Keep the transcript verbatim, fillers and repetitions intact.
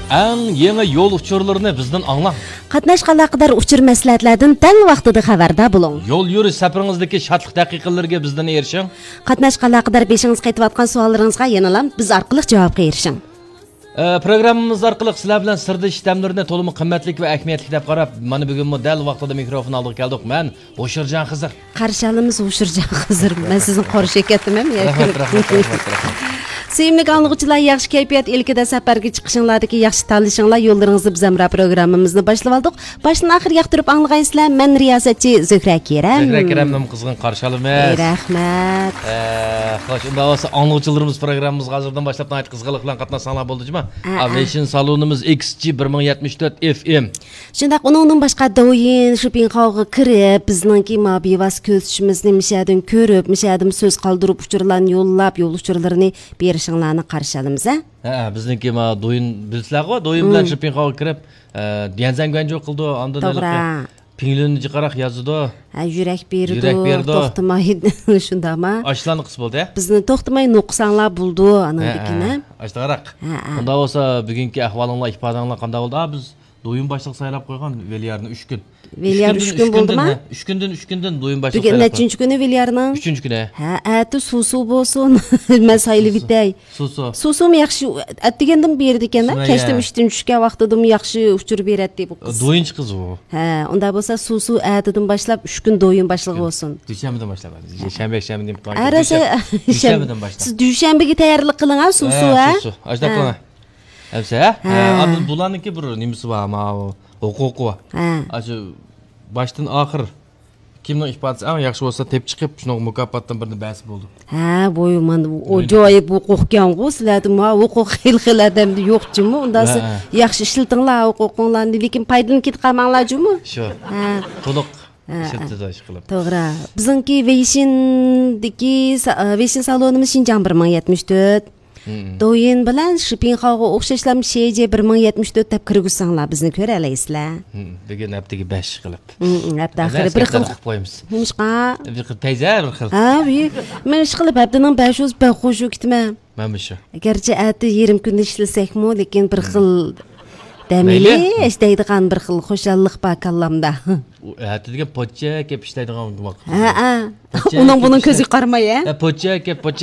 Eng yeni yol uçurlarını bizden anlang. Qatnashqanlar qadar uchur maslahatlardan tang vaqtida xabarda bo'ling. Yol yurish safaringizdagi shartlik daqiqalarga bizdan erishing. Qatnashqanlar qadar beshingiz qaytayotgan savollaringizga yana biz orqali javobga erishing. Programmamiz orqali sizlar bilan sirda ishlamlarni to'liq qimmatli va ahamiyatli deb qarab, mana bugun model vaqtida mikrofon oldiga keldik. Men O'shirjon Xizr. Qarshilimiz O'shirjon Xizr. Men sizni qarshi ketdim-a? Sevimli anlıqçılar, yaxshi kayfiyat ilkida safarga chiqishinglardagi yaxshi tanlashinglar yo'llaringizni biz amra programmamizni boshlab oldik. Boshdan oxir yoqtirib anglagaysizlar. Men riyosatchi Zuhra Keram. Zuhra Keramning qizg'in qarshilaymiz. Rahmat. Xo'sh, unda bo'lsa anlıqçılarimiz programmamizga hozirdan boshlab nihoyat qizg'inlik bilan qatnashsanglar bo'ldimi? Aviation salonimiz X G bir ming yetmish to'rt F M. Shundaq uningdan boshqa doyin shopping hallga kirib, bizningki mabivas ko'zishimizni mishadin ko'rib, mishadim so'z qoldirib uchurlarni yo'llab, yo'l uchurlarini berishinglarni qarshi olamiz, ha? Ha, bizniki ma doyin bizlarga doyin bilan shopping hallga kirib, Dianzang Ganjo qildi, ondan to'g'ri. Pinglini chiqaraq yozdi. Ha, yurak berdi, to'xtamaydi, shundaqmi? Ashlarni qis bo'ldi. Bizni to'xtamay nuqsonlar bo'ldi, anandikini. Ashtaqaraq. Unda bo'lsa, bugungi ahvolinglar, ifodanglar qanday bo'ldi? Biz doyin boshliq saylab qo'ygan Veliyarni uch kun. Veliyar uch kun bo'ldimi? uch kundan uch kundan doyin boshliq saylab. Bugun nechinchi kuni Veliyarning? uchinchi kuni. Ha, ati suv-suv bo'lsin. Men saylab bitay. Suv-suv. Suv-suv yaxshi atdigandan berdi ekan-da. Kechdim ishdan tushgan vaqtidim yaxshi uchirib beradi bu qiz. Doyinchi qiz u. Ha, unda bo'lsa suv-suv atidan boshlab uch kun doyin boshliq bo'lsin. Dushanbadan boshlab. Shanba, shanba deb qo'ygan. Arasa dushanbadan boshlab. Siz dushanbaga tayyorlik qiling, ha, suv-suv, ha? Suv-suv. Ajdab qo'ying. Hepsi, ha? Andan bularniki bir nimasi var ama huquqi var. Ha. Aşı başdan oxir kimning ifodasi eng yaxshi bo'lsa tep chiqib, shuni mukofotdan birini bas bo'ldi. Ha, bo'yi men o joyi huquqgan-ku, sizlarning ma huquq xil-xil odamda yo'qchimi? Undan siz yaxshi ishlatinglar huquqinglarni, lekin foydalanib ketib qolmanglar-jumi? Shu. Ha. To'liq ishlatdi qilib. To'g'ri. Bizningki Veysindagi Veysin salonimiz Shinjang bir ming yetmish to'rt. Doyin bilan shopping hallga o'xshashlam Sheje bir ming yetmish to'rt deb kirgizsanglar bizni ko'ra olasizlar. Bugun haftaga besh qilib. Hafta oxiri bir xil qilib qo'yamiz. Nimishqa? Bir xil payza bir xil. Ha, men ish qilib haftaning besh yuz ben xo'sh ketma. Mana shu. Garchi ati yarim kun ishlasak-mu, lekin bir xil damili ishlaydigan bir xil xo'shallik bor kallamda. Ati degan pochcha kep ishlaydigan. Ha, ha. Uning buning ko'zi qarmay, ha? Pochcha kep